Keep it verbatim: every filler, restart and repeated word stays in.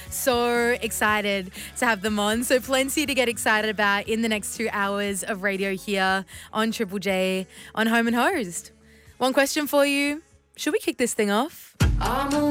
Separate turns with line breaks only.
So excited to have them on. So plenty to get excited about in the next two hours of radio here on Triple J on Home and Host. One question for you. Should we kick this thing off?